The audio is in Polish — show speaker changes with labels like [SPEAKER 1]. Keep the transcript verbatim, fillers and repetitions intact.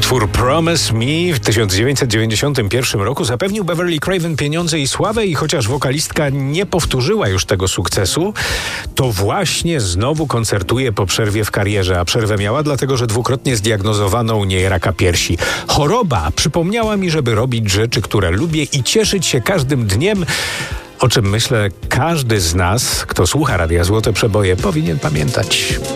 [SPEAKER 1] Utwór Promise Me w tysiąc dziewięćset dziewięćdziesiątym pierwszym roku zapewnił Beverly Craven pieniądze i sławę i chociaż wokalistka nie powtórzyła już tego sukcesu, to właśnie znowu koncertuje po przerwie w karierze, a przerwę miała dlatego, że dwukrotnie zdiagnozowano u niej raka piersi. Choroba przypomniała mi, żeby robić rzeczy, które lubię i cieszyć się każdym dniem, o czym myślę każdy z nas, kto słucha Radia Złote Przeboje, powinien pamiętać.